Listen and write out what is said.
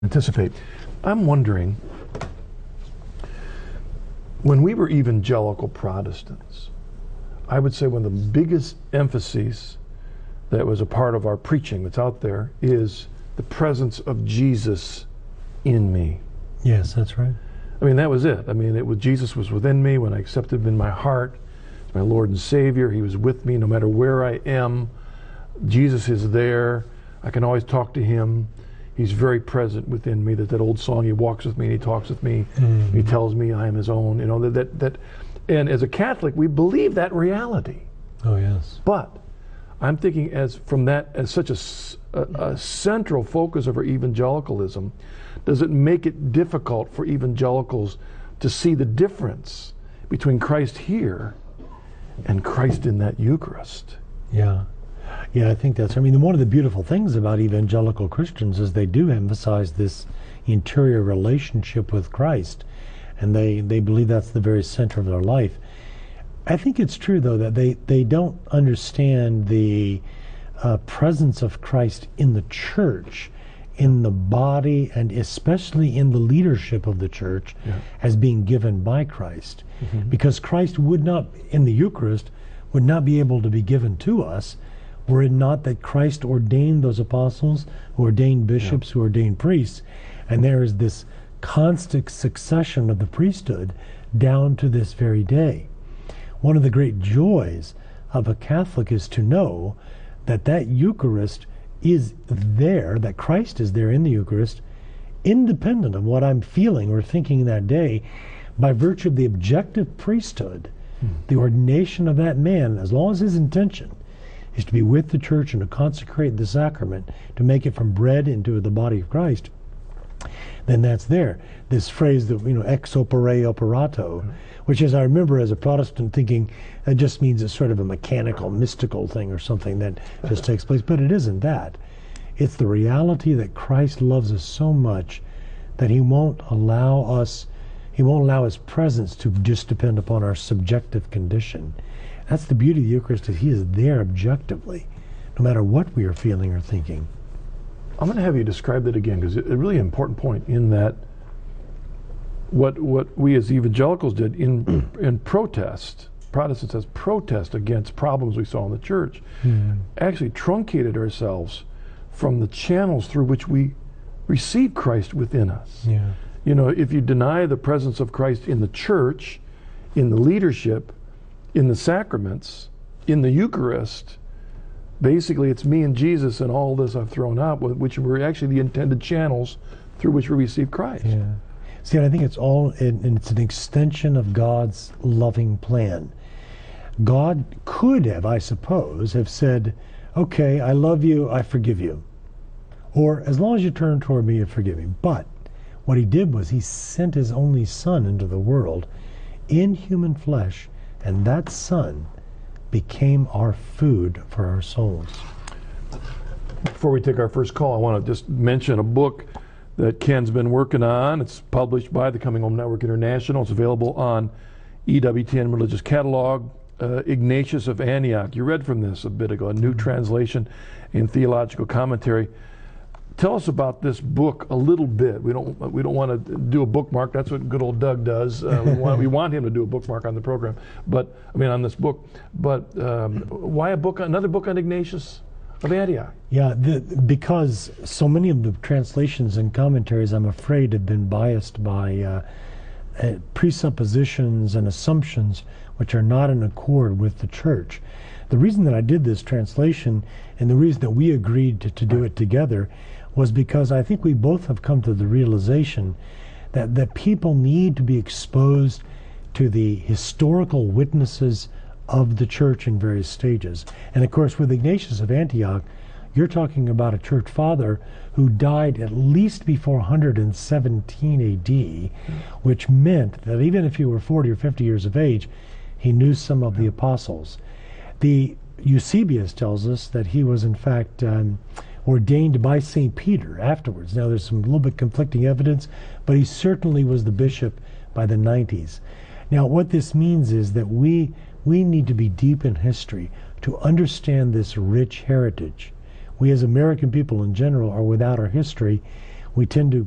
anticipate. I'm wondering, when we were evangelical Protestants, I would say one of the biggest emphases that was a part of our preaching that's out there is the presence of Jesus in me. Yes, that's right. I mean, that was it. I mean, Jesus was within me when I accepted him in my heart. He's my Lord and Savior. He was with me no matter where I am. Jesus is there. I can always talk to him. He's very present within me. That old song, he walks with me and he talks with me. Mm-hmm. He tells me I am his own. You know, that. And as a Catholic, we believe that reality. Oh, yes. But I'm thinking as such a central focus of our evangelicalism, does it make it difficult for evangelicals to see the difference between Christ here and Christ in that Eucharist? Yeah. Yeah, I think that's, one of the beautiful things about evangelical Christians is they do emphasize this interior relationship with Christ, and they believe that's the very center of their life. I think it's true, though, that they don't understand the presence of Christ in the church, in the body, and especially in the leadership of the church as being given by Christ. Mm-hmm. Because Christ would not, in the Eucharist, would not be able to be given to us were it not that Christ ordained those apostles, who ordained bishops, who ordained priests, and there is this constant succession of the priesthood down to this very day. One of the great joys of a Catholic is to know that Eucharist is there, that Christ is there in the Eucharist, independent of what I'm feeling or thinking that day, by virtue of the objective priesthood, the ordination of that man, as long as his intention is to be with the church and to consecrate the sacrament, to make it from bread into the body of Christ, then that's there. This phrase that, ex opere operato, which is, I remember as a Protestant thinking, that just means it's sort of a mechanical, mystical thing or something that just takes place. But it isn't that. It's the reality that Christ loves us so much that he won't allow his presence to just depend upon our subjective condition. That's the beauty of the Eucharist, is he is there objectively, no matter what we are feeling or thinking. I'm going to have you describe that again, because it's a really important point in that what we as evangelicals did in protest, Protestants as protest against problems we saw in the church, actually truncated ourselves from the channels through which we receive Christ within us. Yeah. If you deny the presence of Christ in the church, in the leadership, in the sacraments, in the Eucharist, basically it's me and Jesus and all this I've thrown out, which were actually the intended channels through which we receive Christ. Yeah. See, I think it's it's an extension of God's loving plan. God could have, I suppose, have said, okay, I love you, I forgive you. Or, as long as you turn toward me, you forgive me. But what he did was he sent his only Son into the world in human flesh, and that Son became our food for our souls. Before we take our first call, I want to just mention a book that Ken's been working on. It's published by the Coming Home Network International. It's available on EWTN Religious Catalog. Ignatius of Antioch. You read from this a bit ago, a new translation in theological commentary. Tell us about this book a little bit. We don't want to do a bookmark. That's what good old Doug does. We want him to do a bookmark on the program, on this book. But why another book on Ignatius of Antioch? Yeah, because so many of the translations and commentaries, I'm afraid, have been biased by presuppositions and assumptions which are not in accord with the church. The reason that I did this translation, and the reason that we agreed to do it together, was because I think we both have come to the realization that people need to be exposed to the historical witnesses of the church in various stages. And of course, with Ignatius of Antioch, you're talking about a church father who died at least before 117 AD, which meant that even if he were 40 or 50 years of age, he knew some of the apostles. The Eusebius tells us that he was in fact ordained by St. Peter afterwards. Now there's some little bit conflicting evidence, but he certainly was the bishop by the 90s. Now what this means is that we need to be deep in history to understand this rich heritage. We as American people in general are without our history. We tend to